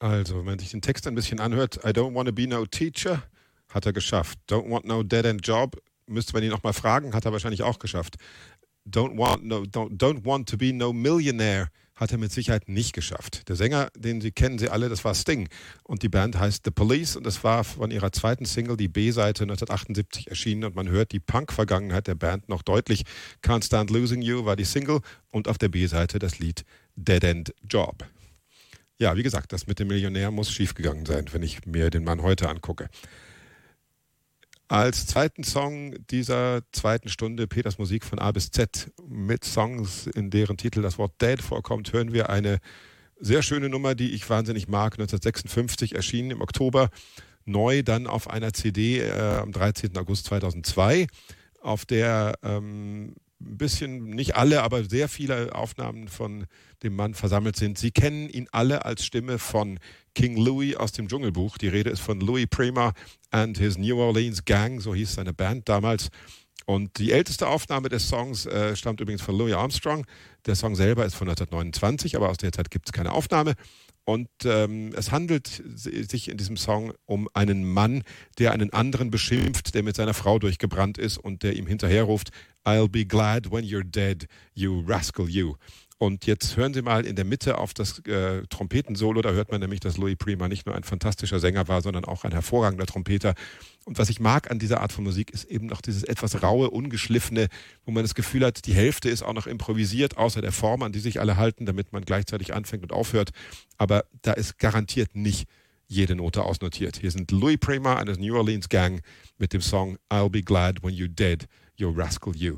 Also, wenn man sich den Text ein bisschen anhört, I don't want to be no teacher, hat er geschafft. Don't want no dead-end job, müsste man ihn noch mal fragen, hat er wahrscheinlich auch geschafft. Don't want to be no millionaire, hat er mit Sicherheit nicht geschafft. Der Sänger, den Sie kennen, Sie alle, das war Sting. Und die Band heißt The Police und das war von ihrer zweiten Single, die B-Seite 1978 erschienen. Und man hört die Punk-Vergangenheit der Band noch deutlich. Can't Stand Losing You war die Single und auf der B-Seite das Lied Dead End Job. Ja, wie gesagt, das mit dem Millionär muss schiefgegangen sein, wenn ich mir den Mann heute angucke. Als zweiten Song dieser zweiten Stunde Peters Musik von A bis Z mit Songs, in deren Titel das Wort Dead vorkommt, hören wir eine sehr schöne Nummer, die ich wahnsinnig mag, 1956 erschienen im Oktober, neu dann auf einer CD am 13. August 2002, auf der ein bisschen, nicht alle, aber sehr viele Aufnahmen von dem Mann versammelt sind. Sie kennen ihn alle als Stimme von King Louie aus dem Dschungelbuch. Die Rede ist von Louis Prima and his New Orleans Gang, so hieß seine Band damals. Und die älteste Aufnahme des Songs stammt übrigens von Louis Armstrong. Der Song selber ist von 1929, aber aus der Zeit gibt es keine Aufnahme. Und es handelt sich in diesem Song um einen Mann, der einen anderen beschimpft, der mit seiner Frau durchgebrannt ist und der ihm hinterherruft, I'll be glad when you're dead, you rascal you. Und jetzt hören Sie mal in der Mitte auf das Trompetensolo. Da hört man nämlich, dass Louis Prima nicht nur ein fantastischer Sänger war, sondern auch ein hervorragender Trompeter. Und was ich mag an dieser Art von Musik ist eben noch dieses etwas raue, ungeschliffene, wo man das Gefühl hat, die Hälfte ist auch noch improvisiert, außer der Form, an die sich alle halten, damit man gleichzeitig anfängt und aufhört. Aber da ist garantiert nicht jede Note ausnotiert. Hier sind Louis Prima and his New Orleans Gang mit dem Song I'll be glad when you're dead, you rascal you.